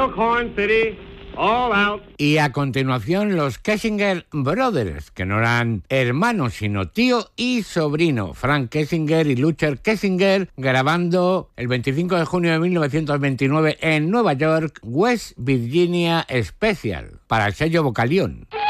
Elkhorn City, all out. Y a continuación los Kessinger Brothers, que no eran hermanos sino tío y sobrino, Frank Kessinger y Luther Kessinger, grabando el 25 de junio de 1929 en Nueva York, West Virginia Special, para el sello Vocalion.